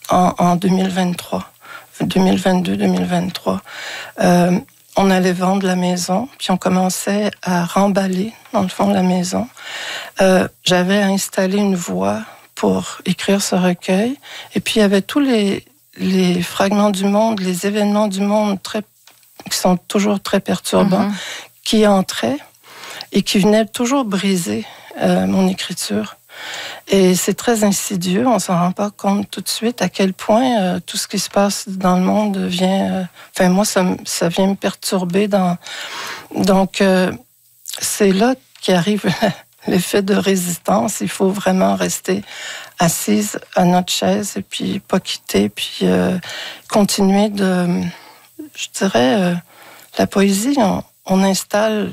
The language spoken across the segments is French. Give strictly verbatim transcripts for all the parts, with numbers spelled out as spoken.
en, en deux mille vingt-trois, deux mille vingt-deux deux mille vingt-trois. Euh, on allait vendre la maison, puis on commençait à remballer, dans le fond, la maison. Euh, j'avais installé une voix pour écrire ce recueil, et puis il y avait tous les, les fragments du monde, les événements du monde très, qui sont toujours très perturbants, mm-hmm. qui entraient et qui venaient toujours briser euh, mon écriture. Et c'est très insidieux, on s'en rend pas compte tout de suite à quel point euh, tout ce qui se passe dans le monde vient... Euh, enfin, moi, ça, ça vient me perturber. Dans, donc, euh, c'est là qu'arrive l'effet de résistance. Il faut vraiment rester assise à notre chaise et puis pas quitter, puis euh, continuer de... Je dirais, euh, la poésie, on, on installe...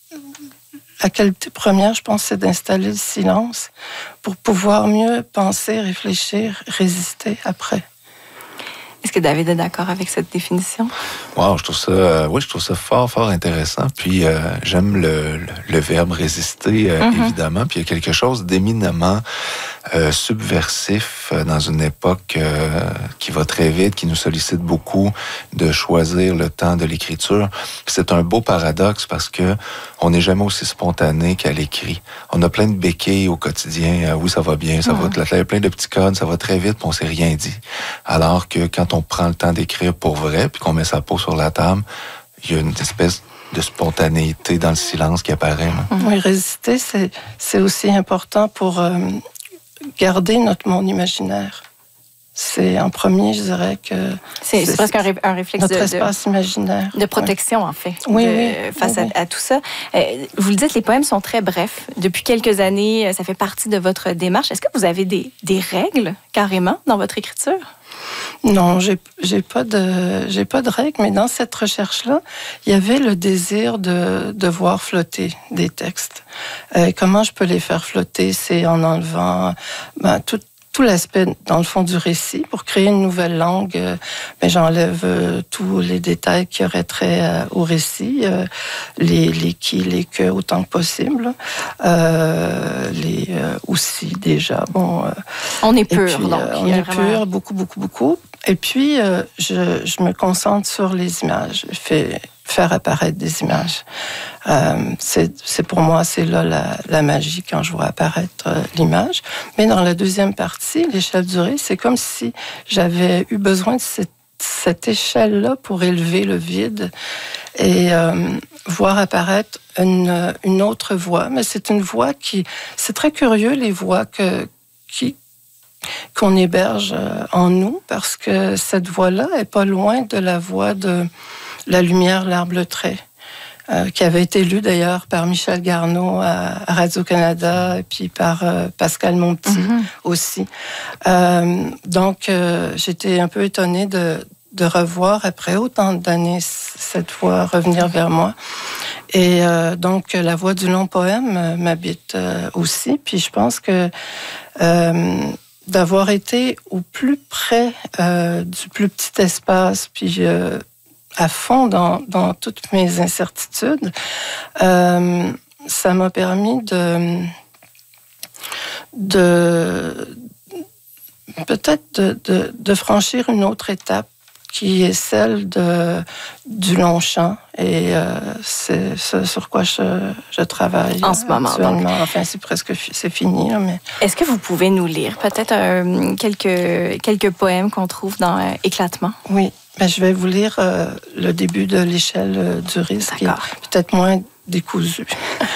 La qualité première, je pense, c'est d'installer le silence pour pouvoir mieux penser, réfléchir, résister après. Est-ce que David est d'accord avec cette définition? Wow, je trouve ça, euh, oui, je trouve ça fort, fort intéressant. Puis euh, j'aime le, le, le verbe résister, euh, mm-hmm. évidemment. Puis il y a quelque chose d'éminemment euh, subversif euh, dans une époque euh, qui va très vite, qui nous sollicite beaucoup de choisir le temps de l'écriture. Puis c'est un beau paradoxe parce que on n'est jamais aussi spontané qu'à l'écrit. On a plein de béquilles au quotidien. Euh, oui, ça va bien, ça mm-hmm. va. Il y a plein de petits codes, ça va très vite, puis on s'est rien dit. Alors que quand on prend le temps d'écrire pour vrai, puis qu'on met sa peau sur la table, il y a une espèce de spontanéité dans le silence qui apparaît. Hein? Oui, résister, c'est, c'est aussi important pour euh, garder notre monde imaginaire. C'est en premier, je dirais que... C'est, c'est, c'est presque un, ré, un réflexe notre de, espace de, imaginaire. De protection, ouais. en fait, oui, de, oui, face oui, à, à tout ça. Euh, vous le dites, les poèmes sont très brefs. Depuis quelques années, ça fait partie de votre démarche. Est-ce que vous avez des, des règles, carrément, dans votre écriture? Non, j'ai, j'ai pas de, j'ai pas de règles, mais dans cette recherche-là, il y avait le désir de, de voir flotter des textes. Euh, comment je peux les faire flotter? C'est en enlevant ben, tout, tout l'aspect, dans le fond, du récit. Pour créer une nouvelle langue, euh, ben, j'enlève euh, tous les détails qui auraient trait euh, au récit, euh, les, les qui, les que, autant que possible. Euh, les euh, aussi, déjà. Bon, euh, on est pur, puis, donc. Euh, on est vraiment... pur, beaucoup, beaucoup, beaucoup. Et puis, euh, je, je me concentre sur les images. Je fais faire apparaître des images. Euh, c'est, c'est pour moi, c'est là la, la magie quand je vois apparaître euh, l'image. Mais dans la deuxième partie, l'échelle du ré, c'est comme si j'avais eu besoin de cette, cette échelle-là pour élever le vide et euh, voir apparaître une, une autre voix. Mais c'est une voix qui... C'est très curieux, les voix que, qui... qu'on héberge en nous, parce que cette voix-là est pas loin de la voix de La lumière, l'arbre, le trait, euh, qui avait été lue d'ailleurs par Michel Garneau à, à Radio-Canada et puis par euh, Pascal Monpetit mm-hmm. aussi. Euh, donc, euh, j'étais un peu étonnée de, de revoir, après autant d'années, cette voix revenir vers moi. Et euh, donc, la voix du long poème euh, m'habite euh, aussi. Puis je pense que euh, d'avoir été au plus près euh, du plus petit espace, puis euh, à fond dans, dans toutes mes incertitudes, euh, ça m'a permis de, de peut-être de, de, de franchir une autre étape qui est celle de, du long chant. Et euh, c'est ce sur quoi je, je travaille en ce moment. Donc. Enfin, c'est presque c'est fini. Là, mais... Est-ce que vous pouvez nous lire peut-être euh, quelques, quelques poèmes qu'on trouve dans euh, Éclatement? Oui. Ben, je vais vous lire euh, le début de l'échelle euh, du risque, qui est peut-être moins décousu.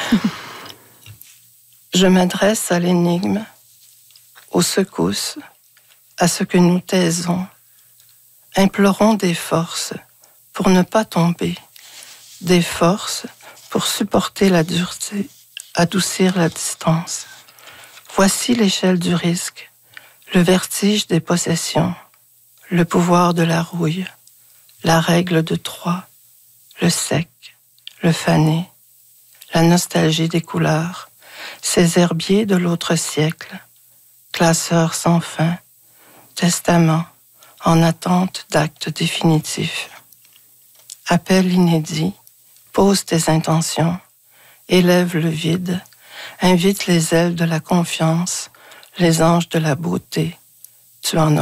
Je m'adresse à l'énigme, aux secousses, à ce que nous taisons. Implorons des forces pour ne pas tomber, des forces pour supporter la dureté, adoucir la distance. Voici l'échelle du risque, le vertige des possessions, le pouvoir de la rouille, la règle de trois, le sec, le fané, la nostalgie des couleurs, ces herbiers de l'autre siècle, classeurs sans fin, testament en attente d'actes définitifs. Appel inédit, pose tes intentions, élève le vide, invite les ailes de la confiance, les anges de la beauté, tu en auras.